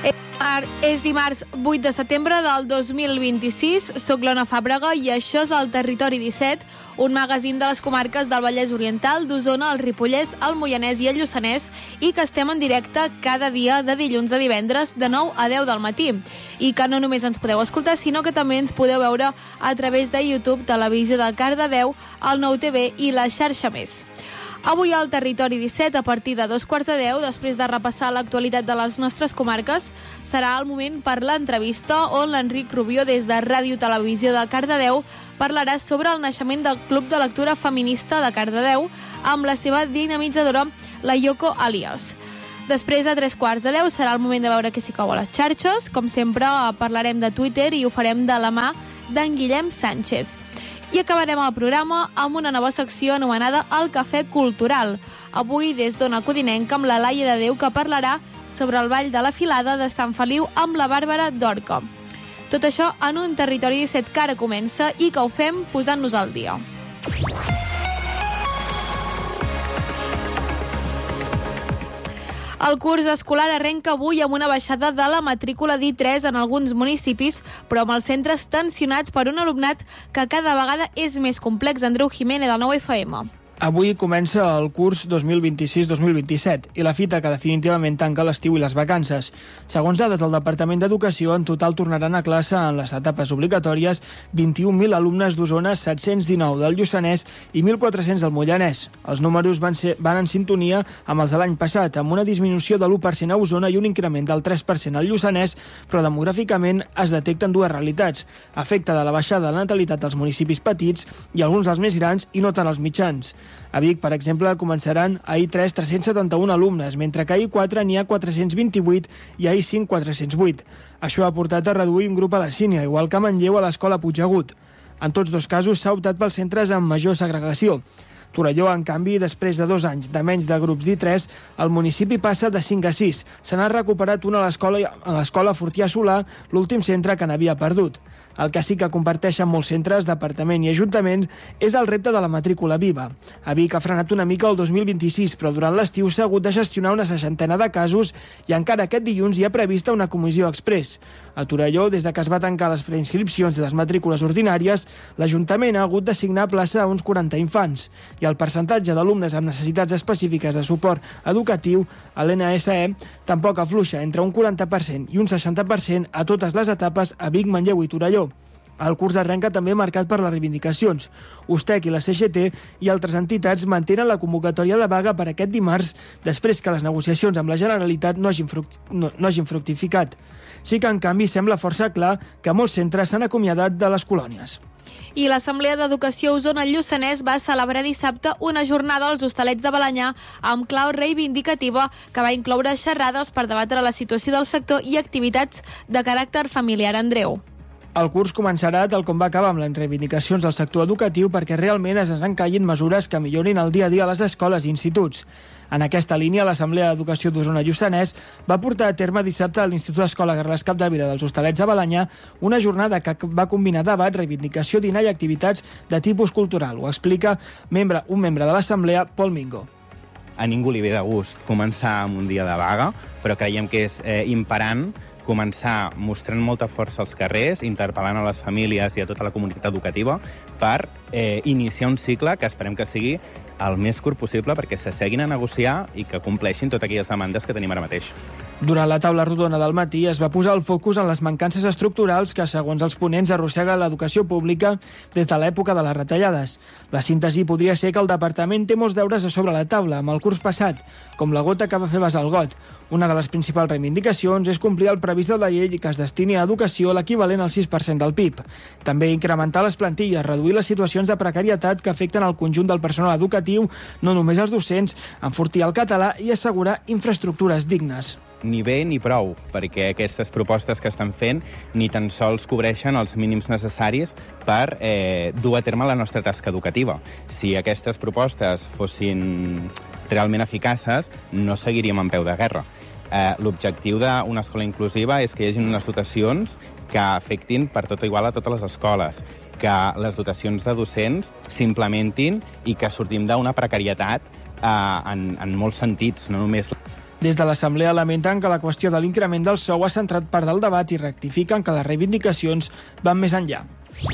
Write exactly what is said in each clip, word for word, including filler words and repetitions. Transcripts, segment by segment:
És dimarts vuit de setembre del dos mil vint-i-sis. Soc l'Ona Fàbrega i això és el Territori disset, un magazín de les comarques del Vallès Oriental, d'Osona, el Ripollès, el Moianès i el Lluçanès, i que estem en directe cada dia de dilluns a divendres de nou a deu del matí. I que no només ens podeu escoltar, sinó que també ens podeu veure a través de YouTube, Televisió de Cardedeu, el Nou T V i la xarxa Més. Avui al Territori disset, a partir de dos quarts de deu, després de repassar l'actualitat de les nostres comarques, serà el moment per l'entrevista on l'Enric Rubió, des de Ràdio Televisió de Cardedeu, parlarà sobre el naixement del Club de Lectura Feminista de Cardedeu amb la seva dinamitzadora, la Yoko Alias. Després, a tres quarts de deu, serà el moment de veure què s'hi cou a les xarxes. Com sempre, parlarem de Twitter i ho farem de la mà d'en Guillem Sánchez. I acabarem el programa amb una nova secció anomenada El Cafè Cultural. Avui, des d'Ona Codinenca, amb la Laia de Déu, que parlarà sobre el ball de la filada de Sant Feliu amb la Bàrbara Dorca. Tot això en un Territori disset que ara comença i que ho fem posant-nos al dia. El curs escolar arrenca avui amb una baixada de la matrícula d'I tres en alguns municipis, però amb els centres tensionats per un alumnat que cada vegada és més complex. Andreu Jiménez, del nou F M. Avui comença el curs dos mil vint-i-sis dos mil vint-i-set i la fita que definitivament tanca l'estiu i les vacances. Segons dades del Departament d'Educació, en total tornaran a classe en les etapes obligatòries vint-i-un mil alumnes d'Osona, set-cents dinou del Lluçanès i mil quatre-cents del Moianès. Els números van, ser, van en sintonia amb els de l'any passat, amb una disminució de l'u per cent a Osona i un increment del tres per cent al Lluçanès, però demogràficament es detecten dues realitats: efecte de la baixada de la natalitat dels municipis petits i alguns dels més grans i no tant els mitjans. A Vic, per exemple, començaran a I tres tres-cents setanta-un alumnes, mentre que a I quatre n'hi ha quatre-cents vint-i-vuit i a I cinc quatre-cents vuit. Això ha portat a reduir un grup a la Sínia, igual que a Manlleu a l'Escola Puigdegut. En tots dos casos s'ha optat pels centres amb major segregació. Torelló, en canvi, després de dos anys de menys de grups d'I tres, el municipi passa de cinc a sis. Se n'ha recuperat una a l'escola a l'escola Fortià Solà, l'últim centre que n'havia perdut. El que sí que comparteixen molts centres, departament i ajuntament, és el repte de la matrícula viva. A Vic ha frenat una mica el dos mil vint-i-sis, però durant l'estiu s'ha hagut de gestionar una seixantena de casos i encara aquest dilluns hi ha prevista una comissió express. A Torelló, des de que es va tancar les preinscripcions de les matrícules ordinàries, l'Ajuntament ha hagut d'assignar plaça a uns quaranta infants. I el percentatge d'alumnes amb necessitats específiques de suport educatiu, a l'N S E, tampoc afluixa, entre un quaranta per cent i un seixanta per cent a totes les etapes a Vic, Manlleu i Torelló. El curs arrenca també marcat per les reivindicacions. USTEC i la C G T i altres entitats mantenen la convocatòria de vaga per aquest dimarts, després que les negociacions amb la Generalitat no hagin, fruct... no, no hagin fructificat. Sí que, en canvi, sembla força clar que molts centres s'han acomiadat de les colònies. I l'Assemblea d'Educació Osona-Lluçanès va celebrar dissabte una jornada als Hostalets de Balenyà amb clau reivindicativa que va incloure xerrades per debatre la situació del sector i activitats de caràcter familiar. Andreu. El curs començarà tal com va acabar amb les reivindicacions del sector educatiu perquè realment es desencallin mesures que millorin el dia a dia a les escoles i instituts. En aquesta línia, l'Assemblea d'Educació d'Osona-Lluçanès va portar a terme dissabte a l'Institut Escola Carles Capdevila dels Hostalets de Balenyà una jornada que va combinar debat, reivindicació, dinar i activitats de tipus cultural. Ho explica membre, un membre de l'Assemblea, Pol Mingo. A ningú li ve de gust començar amb un dia de vaga, però creiem que és eh, imperant començar mostrant molta força als carrers, interpel·lant a les famílies i a tota la comunitat educativa per eh, iniciar un cicle que esperem que sigui el més curt possible perquè s'asseguin a negociar i que compleixin totes aquelles demandes que tenim ara mateix. Durant la taula rodona del matí es va posar el focus en les mancances estructurals que, segons els ponents, arrossega l'educació pública des de l'època de les retallades. La síntesi podria ser que el departament té molts deures a sobre la taula amb el curs passat, com la gota que va fer vessar el got. Una de les principals reivindicacions és complir el previst de la llei i que es destini a educació l'equivalent al sis per cent del P I B. També incrementar les plantilles, reduir les situacions de precarietat que afecten el conjunt del personal educatiu, no només els docents, enfortir el català i assegurar infraestructures dignes. Ni bé ni prou, perquè aquestes propostes que estan fent ni tan sols cobreixen els mínims necessaris per eh, dur a terme la nostra tasca educativa. Si aquestes propostes fossin realment eficaces, no seguiríem en peu de guerra. Eh, L'objectiu d'una escola inclusiva és que hi hagi unes dotacions que afectin per tot igual a totes les escoles, que les dotacions de docents s'implementin i que sortim d'una precarietat eh, en, en molts sentits, no només Des de l'Assemblea lamenten que la qüestió de l'increment del sou ha centrat part del debat i rectifiquen que les reivindicacions van més enllà.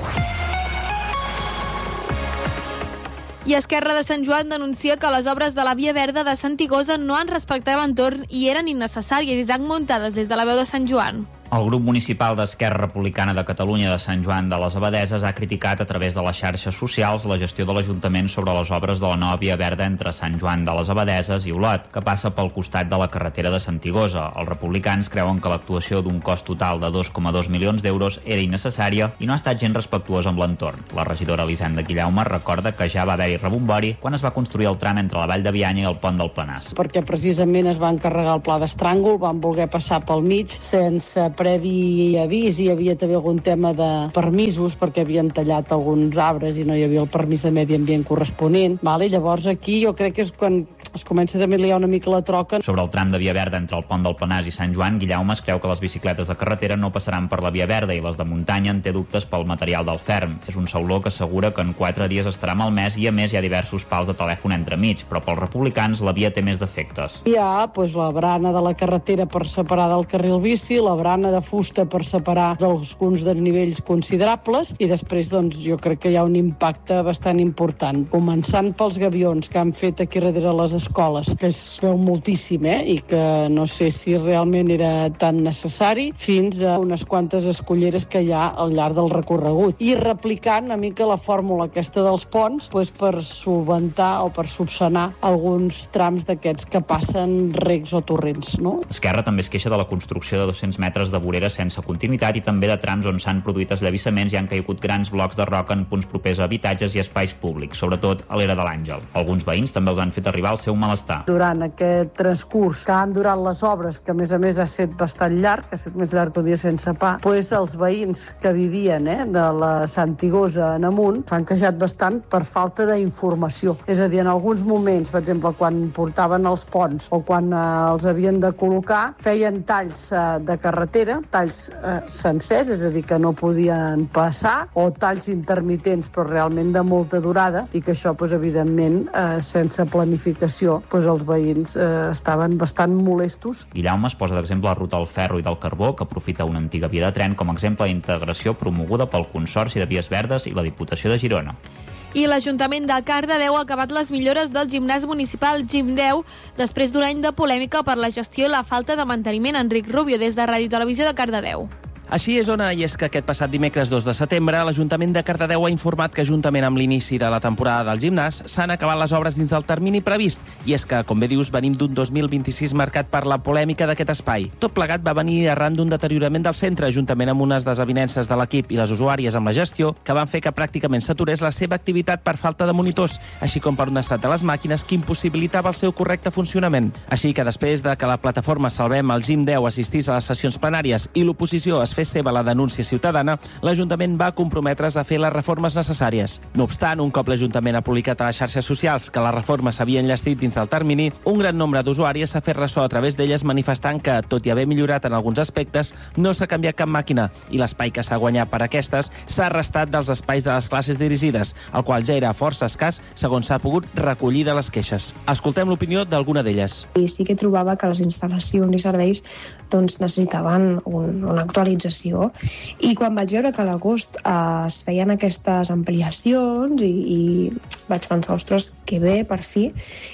I Esquerra de Sant Joan denuncia que les obres de la Via Verda de Santigosa no han respectat l'entorn i eren innecessàries. Isaac Muntades, des de la veu de Sant Joan. El grup municipal d'Esquerra Republicana de Catalunya de Sant Joan de les Abadeses ha criticat a través de les xarxes socials la gestió de l'Ajuntament sobre les obres de la nova Via Verda entre Sant Joan de les Abadeses i Olot, que passa pel costat de la carretera de Santigosa. Els republicans creuen que l'actuació d'un cost total de dos coma dos milions d'euros era innecessària i no ha estat gens respectuosa amb l'entorn. La regidora Elisenda Guillaume recorda que ja va haver-hi rebombori quan es va construir el tram entre la Vall de Bianya i el pont del Planàs. Perquè precisament es va encarregar el pla d'estràngol, van voler passar pel mig sense previ avís, hi havia també algun tema de permisos perquè havien tallat alguns arbres i no hi havia el permís de medi ambient corresponent. Vale? Llavors aquí jo crec que és quan es comença també a liar una mica la troca. Sobre el tram de Via Verda entre el pont del Planàs i Sant Joan, Guillaume es creu que les bicicletes de carretera no passaran per la Via Verda i les de muntanya en té dubtes pel material del ferm. És un sauló que assegura que en quatre dies estarà malmès i a més hi ha diversos pals de telèfon entremig, però pels republicans la via té més defectes. Hi ha pues, la brana de la carretera per separar del carril bici, la brana de fusta per separar alguns desnivells considerables i després doncs, jo crec que hi ha un impacte bastant important. Començant pels gavions que han fet aquí darrere les escoles, que es veu moltíssim eh? I que no sé si realment era tan necessari, fins a unes quantes escolleres que hi ha al llarg del recorregut. I replicant una mica la fórmula aquesta dels ponts pues, per solventar o per subsanar alguns trams d'aquests que passen recs o torrents. No? Esquerra també es queixa de la construcció de dos-cents metres de voreres sense continuïtat i també de trams on s'han produït esllevissaments i han caigut grans blocs de roca en punts propers a habitatges i espais públics, sobretot a l'era de l'Àngel. Alguns veïns també els han fet arribar el seu malestar. Durant aquest transcurs que han durat les obres, que a més a més ha estat bastant llarg, ha estat més llarg que un dia sense pa, pues els veïns que vivien eh, de la Santigosa en amunt s'han queixat bastant per falta d'informació. És a dir, en alguns moments, per exemple, quan portaven els ponts o quan eh, els havien de col·locar, feien talls eh, de carretera, talls eh, sencers, és a dir, que no podien passar, o talls intermitents, però realment de molta durada, i que això, doncs, evidentment, eh, sense planificació, doncs els veïns eh, estaven bastant molestos. Guillaume es posa d'exemple la ruta del ferro i del carbó, que aprofita una antiga via de tren com a exemple d'integració promoguda pel Consorci de Vies Verdes i la Diputació de Girona. I l'Ajuntament de Cardedeu ha acabat les millores del gimnàs municipal Gim deu després d'un any de polèmica per la gestió i la falta de manteniment. Enric Rubio, des de Ràdio Televisió de Cardedeu. Així és, Ona, i és que aquest passat dimecres dos de setembre l'Ajuntament de Cardedeu ha informat que juntament amb l'inici de la temporada del gimnàs s'han acabat les obres dins del termini previst. I és que, com bé dius, venim d'un dos mil vint-i-sis marcat per la polèmica d'aquest espai. Tot plegat va venir arran d'un deteriorament del centre, juntament amb unes desavinences de l'equip i les usuàries amb la gestió, que van fer que pràcticament s'aturés la seva activitat per falta de monitors, així com per un estat de les màquines que impossibilitava el seu correcte funcionament. Així que després de que la plataforma Salvem el Gim deu assistís a les sessions plenàries i l'oposició es fes seva la denúncia ciutadana, l'Ajuntament va comprometre's a fer les reformes necessàries. No obstant, un cop l'Ajuntament ha publicat a les xarxes socials que la reforma s'havia enllestit dins del termini, un gran nombre d'usuàries s'ha fet ressò a través d'elles manifestant que, tot i haver millorat en alguns aspectes, no s'ha canviat cap màquina i l'espai que s'ha guanyat per aquestes s'ha restat dels espais de les classes dirigides, el qual ja era força escàs, segons s'ha pogut recollir de les queixes. Escoltem l'opinió d'alguna d'elles. I sí que trobava que les instal·lacions i serveis doncs, necessitaven un, una actualització. I quan vaig veure que a l'agost eh, es feien aquestes ampliacions i, i vaig pensar, ostres, que bé, per fi.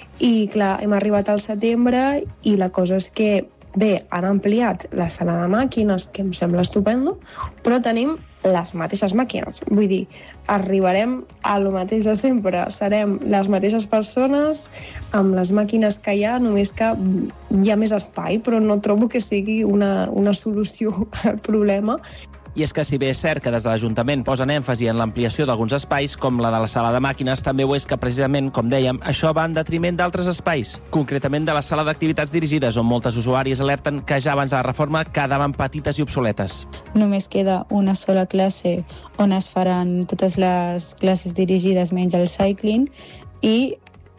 I clar, hem arribat al setembre i la cosa és que, bé, han ampliat la sala de màquines, que em sembla estupendo, però tenim les mateixes màquines. Vull dir, arribarem a lo mateix de sempre. Serem les mateixes persones amb les màquines que hi ha, només que hi ha més espai, però no trobo que sigui una, una solució al problema. I és que si bé és cert que des de l'Ajuntament posen èmfasi en l'ampliació d'alguns espais, com la de la sala de màquines, també ho és que precisament, com dèiem, això va en detriment d'altres espais, concretament de la sala d'activitats dirigides, on moltes usuàries alerten que ja abans de la reforma quedaven petites i obsoletes. Només queda una sola classe on es faran totes les classes dirigides menys el cycling i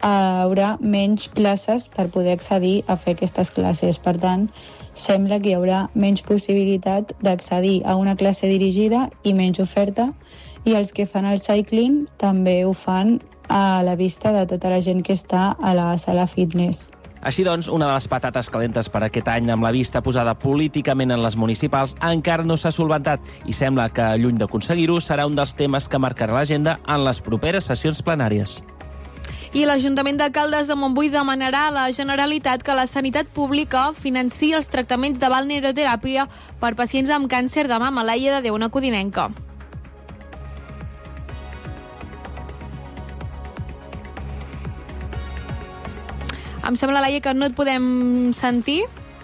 haurà menys places per poder accedir a fer aquestes classes. Per tant, sembla que hi haurà menys possibilitat d'accedir a una classe dirigida i menys oferta, i els que fan el cycling també ho fan a la vista de tota la gent que està a la sala fitness. Així doncs, una de les patates calentes per aquest any, amb la vista posada políticament en les municipals, encara no s'ha solventat i sembla que, lluny d'aconseguir-ho, serà un dels temes que marcarà l'agenda en les properes sessions plenàries. I l'Ajuntament de Caldes de Montbui demanarà a la Generalitat que la sanitat pública financiï els tractaments de balneoteràpia per pacients amb càncer de mama. Laia de Déu, una codinenca. Em sembla, Laia, que no et podem sentir.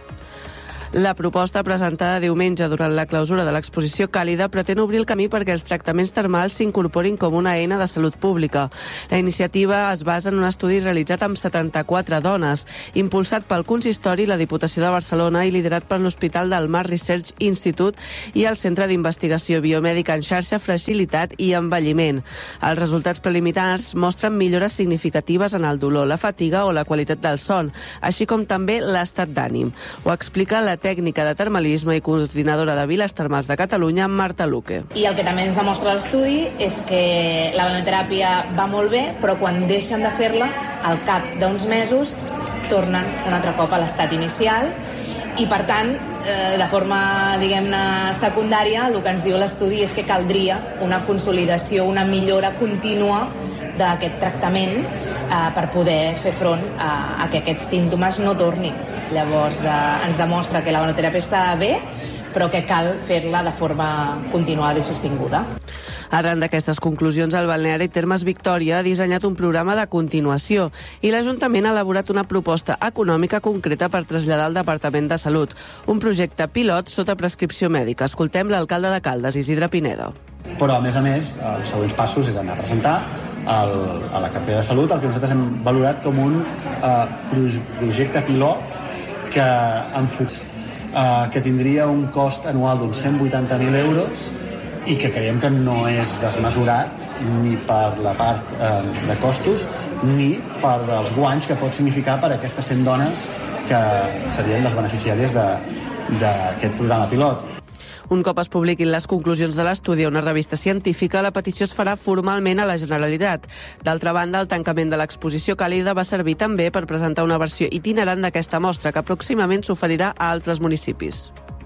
La proposta presentada diumenge durant la clausura de l'exposició Càlida pretén obrir el camí perquè els tractaments termals s'incorporin com una eina de salut pública. La iniciativa es basa en un estudi realitzat amb setanta-quatre dones, impulsat pel Consistori, la Diputació de Barcelona i liderat per l'Hospital del Mar Research Institute i el Centre d'Investigació Biomèdica en Xarxa, Fragilitat i Envelliment. Els resultats preliminars mostren millores significatives en el dolor, la fatiga o la qualitat del son, així com també l'estat d'ànim. Ho explica la tècnica de termalisme i coordinadora de Viles Termals de Catalunya, Marta Luque. I el que també ens demostra l'estudi és que la balneoteràpia va molt bé, però quan deixen de fer-la, al cap d'uns mesos, tornen un altre cop a l'estat inicial i, per tant, eh, de forma, diguem-ne, secundària, el que ens diu l'estudi és que caldria una consolidació, una millora contínua d'aquest tractament eh, per poder fer front a, a que aquests símptomes no tornin. Llavors eh, ens demostra que la balneoteràpia està bé, però que cal fer-la de forma continuada i sostinguda. Arran d'aquestes conclusions, el balneari Termes Victòria ha dissenyat un programa de continuació i l'Ajuntament ha elaborat una proposta econòmica concreta per traslladar al Departament de Salut, un projecte pilot sota prescripció mèdica. Escoltem l'alcalde de Caldes, Isidre Pinedo. Però, a més a més, els següents passos és anar a presentar el, a la cartera de salut el que nosaltres hem valorat com un eh, projecte pilot que, eh, que tindria un cost anual d'uns cent vuitanta mil euros i que creiem que no és desmesurat ni per la part eh, de costos ni per els guanys que pot significar per aquestes cent dones que serien les beneficiàries d'aquest programa pilot. Un cop es publiquin les conclusions de l'estudi a una revista científica, la petició es farà formalment a la Generalitat. D'altra banda, el tancament de l'exposició Càlida va servir també per presentar una versió itinerant d'aquesta mostra, que pròximament s'oferirà a altres municipis.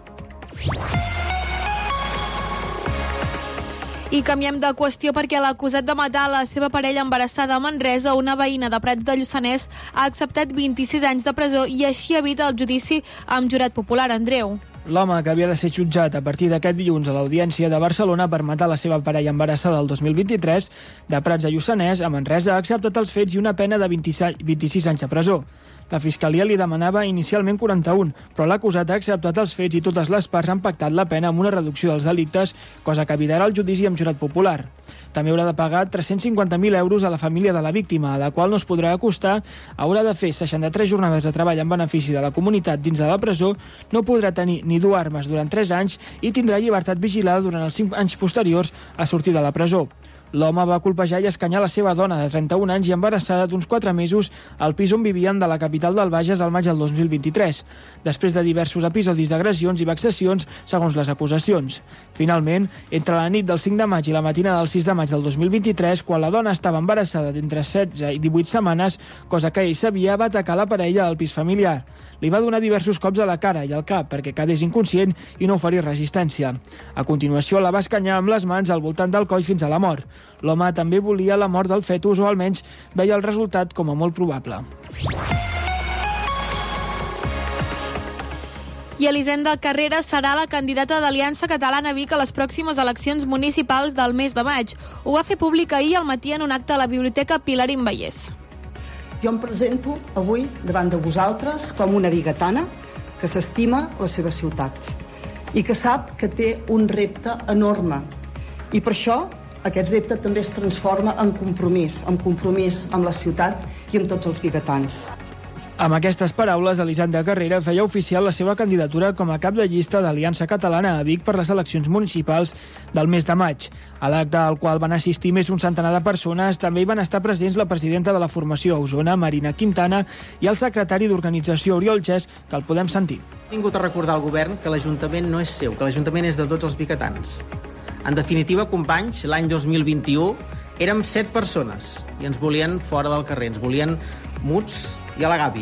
I canviem de qüestió perquè l'acusat de matar la seva parella embarassada a Manresa, una veïna de Prats de Lluçanès, ha acceptat vint-i-sis anys de presó i així evita el judici amb jurat popular. Andreu. L'home, que havia de ser jutjat a partir d'aquest dilluns a l'Audiència de Barcelona per matar la seva parella embarassada el dos mil vint-i-tres, de Prats de Lluçanès, a Manresa, ha acceptat els fets i una pena de vint-i-sis anys de presó. La Fiscalia li demanava inicialment quaranta-un, però l'acusat ha acceptat els fets i totes les parts han pactat la pena amb una reducció dels delictes, cosa que evitarà el judici amb jurat popular. També haurà de pagar tres-cents cinquanta mil euros a la família de la víctima, a la qual no es podrà acostar, haurà de fer seixanta-tres jornades de treball en benefici de la comunitat dins de la presó, no podrà tenir ni dur armes durant tres anys i tindrà llibertat vigilada durant els cinc anys posteriors a sortir de la presó. L'home va colpejar i escanyar la seva dona de trenta-un anys i embarassada d'uns quatre mesos al pis on vivien de la capital del Bages al maig del dos mil vint-i-tres, després de diversos episodis d'agressions i vexacions, segons les acusacions. Finalment, entre la nit del cinc de maig i la matina del sis de maig del dos mil vint-i-tres, quan la dona estava embarassada d'entre setze i divuit setmanes, cosa que ell sabia, va atacar la parella al pis familiar. Li va donar diversos cops a la cara i al cap perquè quedés inconscient i no oferís resistència. A continuació, la va escanyar amb les mans al voltant del coll fins a la mort. L'home també volia la mort del fetus, o almenys veia el resultat com a molt probable. I Elisenda Carrera serà la candidata d'Aliança Catalana a Vic a les pròximes eleccions municipals del mes de maig. Ho va fer públic ahir al matí en un acte a la Biblioteca Pilarín Vallès. Jo em presento avui davant de vosaltres com una bigatana que s'estima la seva ciutat i que sap que té un repte enorme. I per això aquest repte també es transforma en compromís, en compromís amb la ciutat i amb tots els bigatans. Amb aquestes paraules, Elisenda Carrera feia oficial la seva candidatura com a cap de llista d'Aliança Catalana a Vic per les eleccions municipals del mes de maig. A l'acte al qual van assistir més d'un centenar de persones, també hi van estar presents la presidenta de la formació a Osona, Marina Quintana, i el secretari d'Organització, Oriol Gès, que el podem sentir. He vingut a recordar al govern que l'Ajuntament no és seu, que l'Ajuntament és de tots els bicatans. En definitiva, companys, l'any dos mil vint-i-u érem set persones i ens volien fora del carrer, ens volien muts i a la gàbia.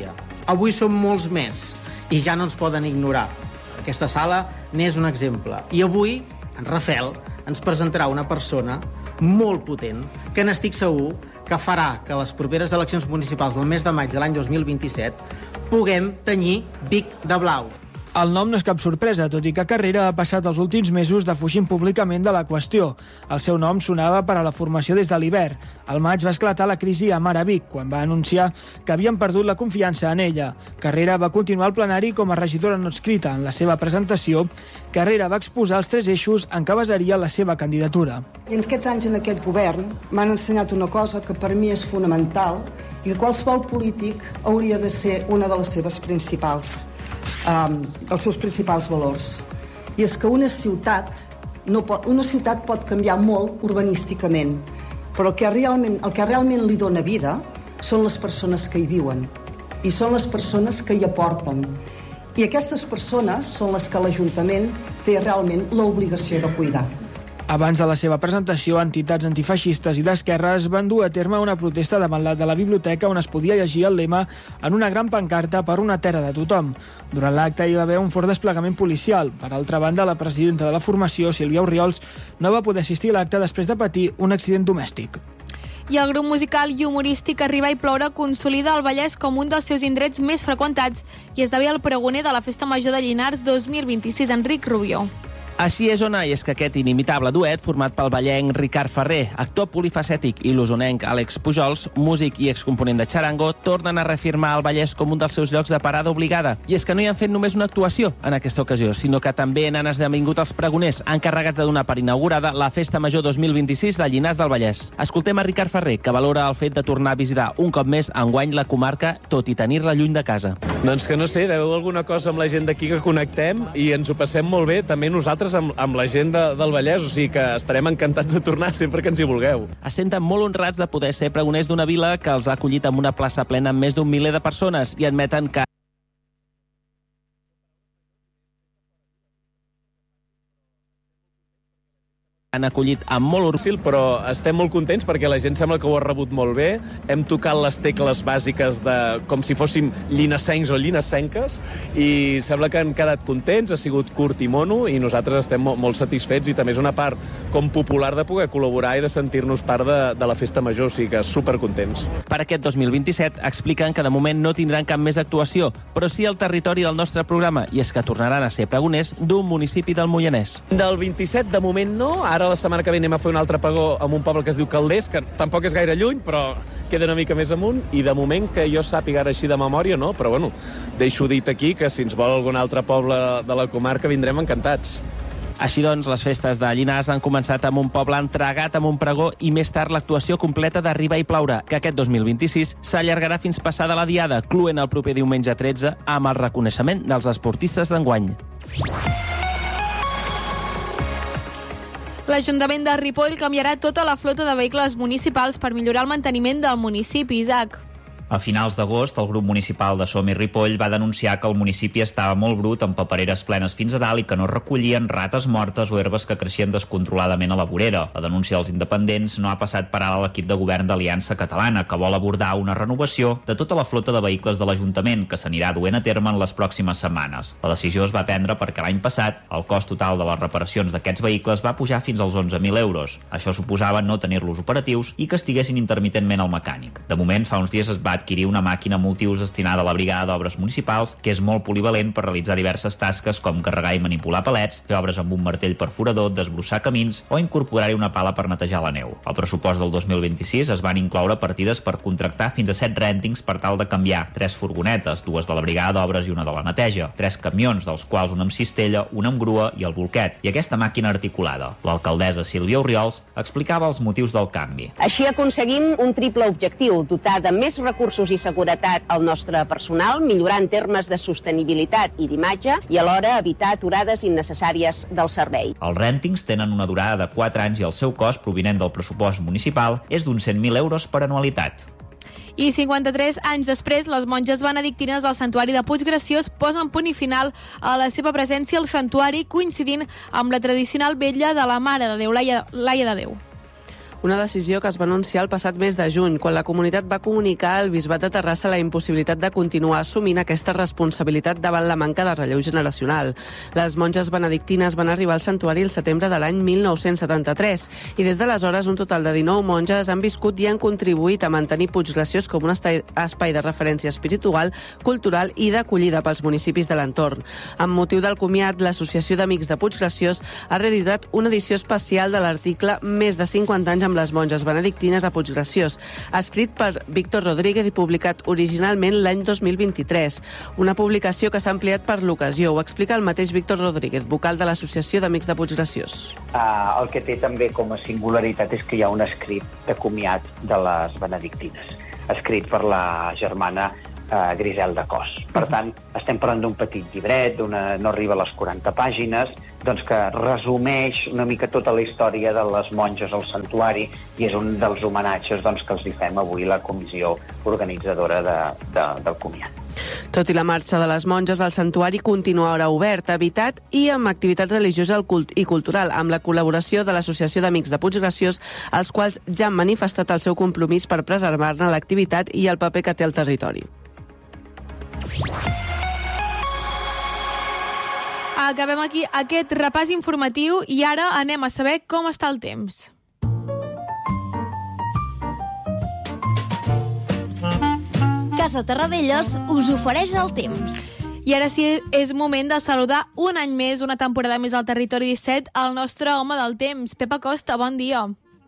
Avui som molts més i ja no ens poden ignorar. Aquesta sala n'és un exemple. I avui, en Rafel ens presentarà una persona molt potent que n'estic segur que farà que les properes eleccions municipals del mes de maig de l'any dos mil vint-i-set puguem tenyir Vic de blau. El nom no és cap sorpresa, tot i que Carrera ha passat els últims mesos defugint públicament de la qüestió. El seu nom sonava per a la formació des de l'hivern. Al maig va esclatar la crisi a Mare Vic, quan va anunciar que havien perdut la confiança en ella. Carrera va continuar al plenari com a regidora no escrita. En la seva presentació, Carrera va exposar els tres eixos en què basaria la seva candidatura. I en aquests anys en aquest govern m'han ensenyat una cosa que per mi és fonamental i que qualsevol polític hauria de ser una de les seves principals Um, els seus principals valors. I és que una ciutat, no pot, una ciutat pot canviar molt urbanísticament, però el que, realment, el que realment li dona vida són les persones que hi viuen i són les persones que hi aporten. I aquestes persones són les que l'Ajuntament té realment l'obligació de cuidar. Abans de la seva presentació, entitats antifeixistes i d'esquerres van dur a terme una protesta davant la de la biblioteca on es podia llegir el lema en una gran pancarta per una terra de tothom. Durant l'acte hi va haver un fort desplegament policial. Per altra banda, la presidenta de la formació, Sílvia Orriols, no va poder assistir a l'acte després de patir un accident domèstic. I el grup musical i humorístic Arriba i Ploure consolida el Vallès com un dels seus indrets més freqüentats i esdevé el pregoner de la Festa Major de Llinars dos mil vint-i-sis, Enric Rubió. Així és, Ona, i és que aquest inimitable duet, format pel ballenc Ricard Ferrer, actor polifacètic, i l'osonenc Àlex Pujols, músic i excomponent de Charango, tornen a reafirmar el Vallès com un dels seus llocs de parada obligada. I és que no hi han fet només una actuació en aquesta ocasió, sinó que també n'han esdevingut els pregoners encarregats de donar per inaugurada la Festa Major dos mil vint-i-sis de Llinars del Vallès. Escoltem a Ricard Ferrer, que valora el fet de tornar a visitar un cop més enguany la comarca, tot i tenir-la lluny de casa. Doncs que no sé, deu alguna cosa amb la gent d'aquí que connectem i ens ho passem molt bé, també nosaltres amb, amb la gent de, del Vallès, o sigui que estarem encantats de tornar sempre que ens hi vulgueu. Es senten molt honrats de poder ser pregoners d'una vila que els ha acollit amb una plaça plena amb més d'un miler de persones i admeten que han acollit amb molt orgull, però estem molt contents perquè la gent sembla que ho ha rebut molt bé. Hem tocat les tecles bàsiques de com si fóssim llinassencs o llinassenques i sembla que han quedat contents, ha sigut curt i mono i nosaltres estem molt, molt satisfets i també és una part com popular de poder col·laborar i de sentir-nos part de, de la Festa Major, o sigui que supercontents. Per aquest dos mil vint-i-set expliquen que de moment no tindran cap més actuació, però sí el territori del nostre programa, i és que tornaran a ser pregoners d'un municipi del Moianès. Del vint-i-set de moment no, ara la setmana que ve anem a fer un altre pregó amb un poble que es diu Calders, que tampoc és gaire lluny, però queda una mica més amunt, i de moment que jo sàpiga ara així de memòria, no, però bueno, deixo dit aquí que si ens vol algun altre poble de la comarca vindrem encantats. Així doncs, les festes de Llinars han començat amb un poble entregat amb un pregó i més tard l'actuació completa d'Arriba i Ploure, que aquest dos mil vint-i-sis s'allargarà fins passada la diada, cluent el proper diumenge tretze amb el reconeixement dels esportistes d'enguany. L'Ajuntament de Ripoll canviarà tota la flota de vehicles municipals per millorar el manteniment del municipi, Isaac. A finals d'agost, el grup municipal de Som i Ripoll va denunciar que el municipi estava molt brut, amb papereres plenes fins a dalt i que no recollien rates mortes o herbes que creixien descontroladament a la vorera. La denúncia dels independents no ha passat per ara a l'equip de govern d'Aliança Catalana, que vol abordar una renovació de tota la flota de vehicles de l'Ajuntament, que s'anirà duent a terme en les pròximes setmanes. La decisió es va prendre perquè l'any passat el cost total de les reparacions d'aquests vehicles va pujar fins als onze mil euros. Això suposava no tenir-los operatius i que estiguessin intermitentment al mecànic. De moment, fa uns dies es va adquirir una màquina multiús destinada a la brigada d'obres municipals, que és molt polivalent per realitzar diverses tasques com carregar i manipular palets, fer obres amb un martell perforador, desbrossar camins o incorporar-hi una pala per netejar la neu. Al pressupost del dos mil vint-i-sis es van incloure partides per contractar fins a set rèntings per tal de canviar tres furgonetes, dues de la brigada d'obres i una de la neteja, tres camions, dels quals un amb cistella, un amb grua i el bolquet, i aquesta màquina articulada. L'alcaldessa Sílvia Orriols explicava els motius del canvi. Així aconseguim un triple objectiu, dotar de més recursos i seguretat al nostre personal, millorar en termes de sostenibilitat i d'imatge i alhora evitar aturades innecessàries del servei. Els rèntings tenen una durada de quatre anys i el seu cost, provinent del pressupost municipal, és d'uns cent mil euros per anualitat. I cinquanta-tres anys després, les monges benedictines del Santuari de Puiggraciós posen punt i final a la seva presència al santuari, coincidint amb la tradicional vetlla de la Mare de Déu, Laia, Laia de Déu. una decisió que es va anunciar el passat mes de juny, quan la comunitat va comunicar al Bisbat de Terrassa la impossibilitat de continuar assumint aquesta responsabilitat davant la manca de relleu generacional. Les monges benedictines van arribar al santuari el setembre de l'any mil nou-cents setanta-tres i des d'aleshores un total de dinou monges han viscut i han contribuït a mantenir Puiggraciós com un espai de referència espiritual, cultural i d'acollida pels municipis de l'entorn. Amb motiu del comiat, l'Associació d'Amics de Puiggraciós ha reeditat una edició especial de l'article Més de cinquanta anys amb les monges benedictines a Puiggraciós, escrit per Víctor Rodríguez i publicat originalment l'any dos mil vint-i-tres. Una publicació que s'ha ampliat per l'ocasió. Ho explica el mateix Víctor Rodríguez, vocal de l'Associació d'Amics de Puiggraciós. Uh, el que té també com a singularitat és que hi ha un escrit de comiat de les benedictines, escrit per la germana Uh, Griselda Cos. Per tant, estem parlant d'un petit llibret, d'una, no arriba a les quaranta pàgines, doncs que resumeix una mica tota la història de les monges al santuari i és un dels homenatges doncs, que els hi fem avui la comissió organitzadora de, de, del comiat. Tot i la marxa de les monges, el santuari continua ara obert, habitat i amb activitat religiosa i cultural, amb la col·laboració de l'Associació d'Amics de Puiggraciós, els quals ja han manifestat el seu compromís per preservar-ne l'activitat i el paper que té al territori. Acabem aquí aquest repàs informatiu i ara anem a saber com està el temps. Casa Terradellos us ofereix el temps. I ara sí, és moment de saludar un any més, una temporada més al Territori disset, el nostre home del temps, Pep Acosta, bon dia.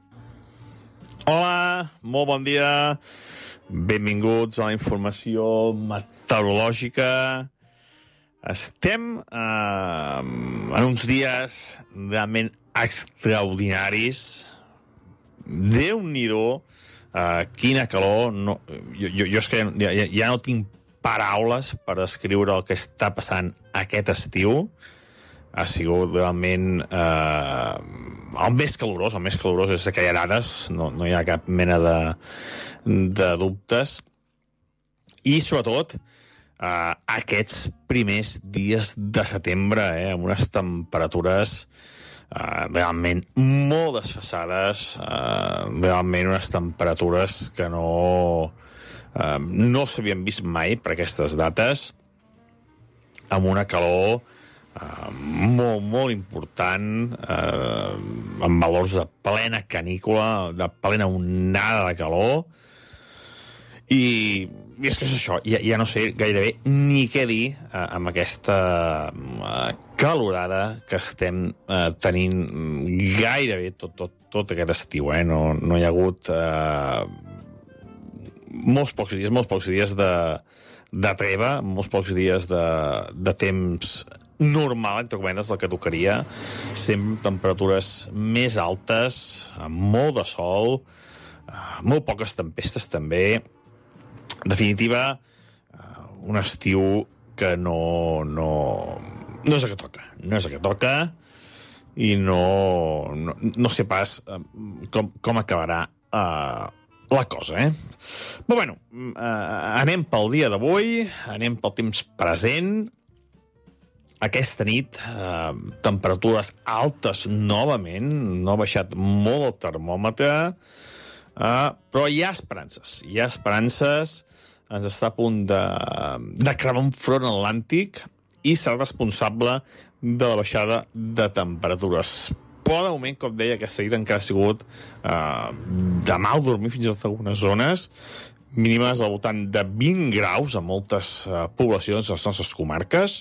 Hola, molt bon dia. Benvinguts a la informació meteorològica. Estem eh, en uns dies realment extraordinaris. Déu-n'hi-do, eh, quina calor. No, jo, jo, jo és que ja, ja no tinc paraules per descriure el que està passant aquest estiu. Ha sigut realment eh, el més calorós, el més calorós és que hi ha dades, no, no hi ha cap mena de, de dubtes. I, sobretot, eh, aquests primers dies de setembre, eh, amb unes temperatures eh, realment molt desfasades, eh, realment unes temperatures que no, eh, no s'havien vist mai per aquestes dates, amb una calor Uh, molt, molt important, uh, amb valors de plena canícula, de plena onada de calor, i, i és que és això, ja, ja no sé gairebé ni què dir uh, amb aquesta uh, calorada que estem uh, tenint gairebé tot, tot, tot aquest estiu, eh? No, no hi ha hagut uh, molts pocs dies, molts pocs dies de, de treva, molts pocs dies de, de temps normal, entre cometes, el que tocaria. Sempre temperatures més altes, amb molt de sol, molt poques tempestes també. En definitiva, un estiu que no, no, no és el que toca. No és el que toca i no, no, no sé pas com, com acabarà uh, la cosa, eh? Però bueno, uh, anem pel dia d'avui, anem pel temps present. Aquesta nit, eh, temperatures altes novament, no ha baixat molt el termòmetre, eh, però hi ha esperances. Hi ha esperances, ens està a punt de, de cremar un front atlàntic i serà responsable de la baixada de temperatures. Però de moment, com deia, aquesta nit encara ha sigut eh, de mal dormir fins i tot algunes zones, mínimes al voltant de vint graus a moltes eh, poblacions de les nostres comarques.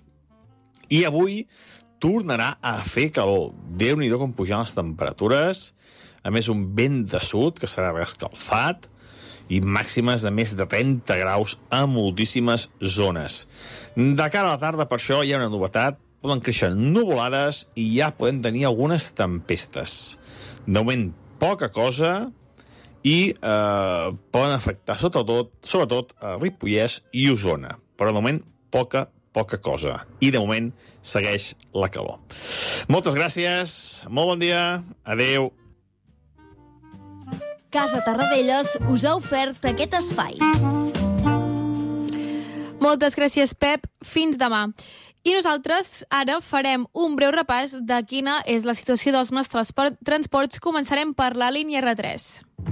I avui tornarà a fer calor. Déu-n'hi-do com pujan les temperatures. A més, un vent de sud que serà rescalfat i màximes de més de trenta graus a moltíssimes zones. De cara a la tarda, per això, hi ha una novetat. Poden créixer nuvolades i ja podem tenir algunes tempestes. De moment, poca cosa i eh, poden afectar sobretot, sobretot a Ripollès i Osona. Però de moment, poca poca cosa. I, de moment, segueix la calor. Moltes gràcies, molt bon dia, adeu. Casa Terradellos us ha ofert aquest espai. Moltes gràcies, Pep. Fins demà. I nosaltres ara farem un breu repàs de quina és la situació dels nostres transports. Començarem per la línia erre tres.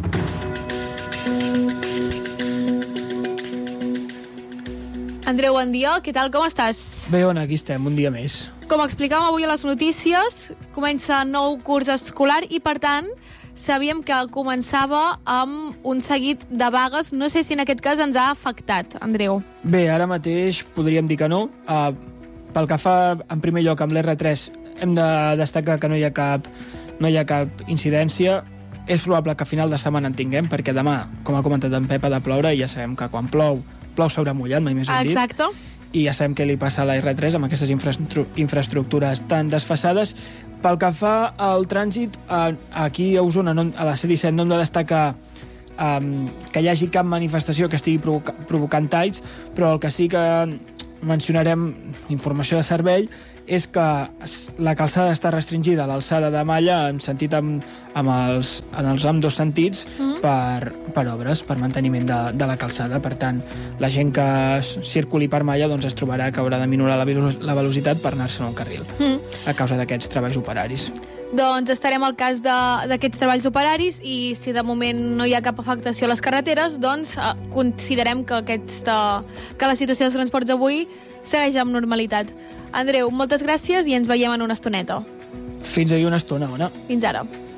Andreu, bon dia. Què tal, com estàs? Bé, on aquí estem, un dia més. Com explicàvem avui a les notícies, comença nou curs escolar i, per tant, sabíem que començava amb un seguit de vagues. No sé si en aquest cas ens ha afectat, Andreu. Bé, ara mateix podríem dir que no. Uh, pel que fa, en primer lloc, amb l'erre tres, hem de destacar que no hi ha cap, no hi ha cap incidència. És probable que a final de setmana en tinguem, perquè demà, com ha comentat en Pep, ha de ploure, i ja sabem que quan plou, plou sobre mullat, mai més ben dit. Exacte. I ja sabem què li passa a la erre tres amb aquestes infrastru infraestructures tan desfasades. Pel que fa al trànsit, aquí a Osona, a la ce disset, no hem de destacar um, que hi hagi cap manifestació que estigui provoca provocant talls, però el que sí que mencionarem, informació de servei, és que la calçada està restringida a l'alçada de malla en sentit amb, amb els, en els ambdós sentits mm. per, per obres, per manteniment de, de la calçada. Per tant, la gent que circuli per malla doncs, es trobarà que haurà de minorar la, la velocitat per anar-se'n al carril mm. a causa d'aquests treballs operaris. Doncs estarem al cas d'aquests treballs operaris i si de moment no hi ha cap afectació a les carreteres, doncs eh, considerem que, aquesta, que la situació dels transports avui segueix amb normalitat. Andreu, moltes gràcies i ens veiem en una estoneta. Fins ahir una estona, Ona. Fins ara.